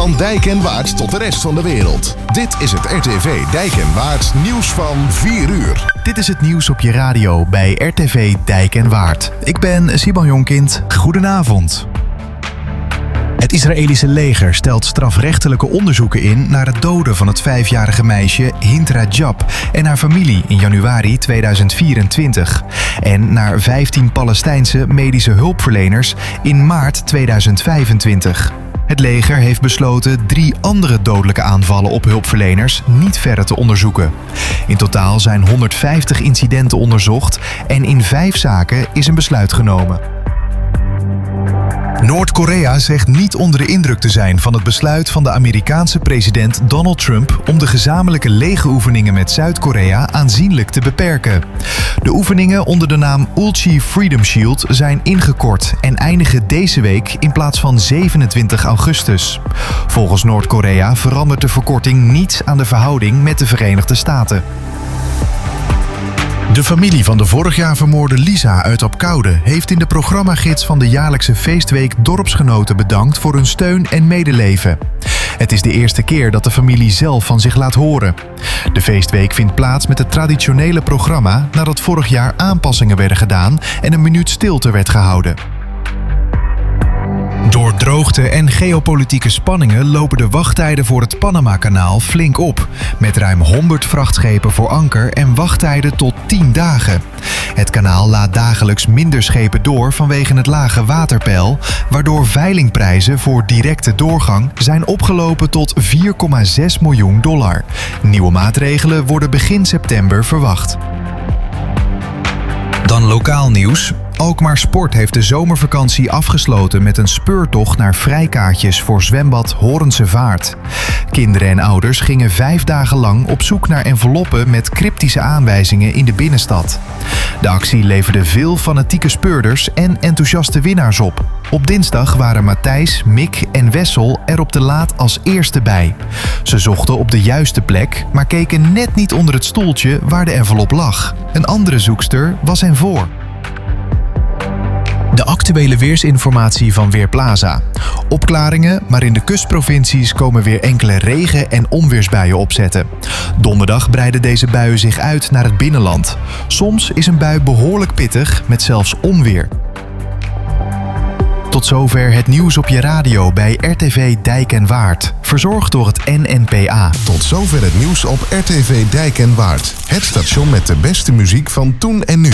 Van Dijk en Waard tot de rest van de wereld. Dit is het RTV Dijk en Waard nieuws van 4 uur. Dit is het nieuws op je radio bij RTV Dijk en Waard. Ik ben Siban Jonkind. Goedenavond. Het Israëlische leger stelt strafrechtelijke onderzoeken in naar het doden van het 5-jarige meisje Hind Rajab en haar familie in januari 2024. En naar 15 Palestijnse medische hulpverleners in maart 2025. Het leger heeft besloten 3 andere dodelijke aanvallen op hulpverleners niet verder te onderzoeken. In totaal zijn 150 incidenten onderzocht en in 5 zaken is een besluit genomen. Noord-Korea zegt niet onder de indruk te zijn van het besluit van de Amerikaanse president Donald Trump om de gezamenlijke legeroefeningen met Zuid-Korea aanzienlijk te beperken. De oefeningen onder de naam Ulchi Freedom Shield zijn ingekort en eindigen deze week in plaats van 27 augustus. Volgens Noord-Korea verandert de verkorting niets aan de verhouding met de Verenigde Staten. De familie van de vorig jaar vermoorde Lisa uit Apkoude heeft in de programmagids van de jaarlijkse feestweek dorpsgenoten bedankt voor hun steun en medeleven. Het is de eerste keer dat de familie zelf van zich laat horen. De feestweek vindt plaats met het traditionele programma nadat vorig jaar aanpassingen werden gedaan en een minuut stilte werd gehouden. Door droogte en geopolitieke spanningen lopen de wachttijden voor het Panama-kanaal flink op, met ruim 100 vrachtschepen voor anker en wachttijden tot 10 dagen. Het kanaal laat dagelijks minder schepen door vanwege het lage waterpeil, waardoor veilingprijzen voor directe doorgang zijn opgelopen tot $4,6 miljoen. Nieuwe maatregelen worden begin september verwacht. Dan lokaal nieuws. Alkmaar Sport heeft de zomervakantie afgesloten met een speurtocht naar vrijkaartjes voor zwembad Horense Vaart. Kinderen en ouders gingen 5 dagen lang op zoek naar enveloppen met cryptische aanwijzingen in de binnenstad. De actie leverde veel fanatieke speurders en enthousiaste winnaars op. Op dinsdag waren Matthijs, Mick en Wessel er op de laat als eerste bij. Ze zochten op de juiste plek, maar keken net niet onder het stoeltje waar de envelop lag. Een andere zoekster was hen voor. De actuele weersinformatie van Weerplaza. Opklaringen, maar in de kustprovincies komen weer enkele regen- en onweersbuien opzetten. Donderdag breiden deze buien zich uit naar het binnenland. Soms is een bui behoorlijk pittig, met zelfs onweer. Tot zover het nieuws op je radio bij RTV Dijk en Waard. Verzorgd door het NNPA. Tot zover het nieuws op RTV Dijk en Waard. Het station met de beste muziek van toen en nu.